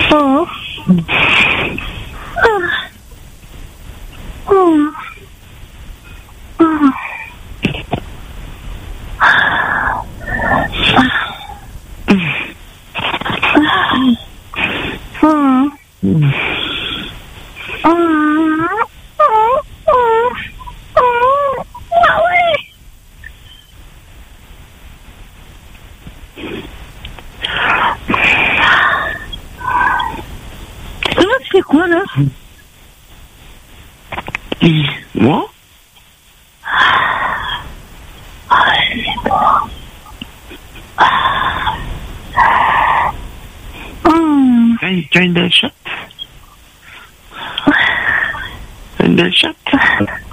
Oh. Oh. Oh. C'est quoi là? Moi? Hey, tu as une belle chatte? Une belle chatte?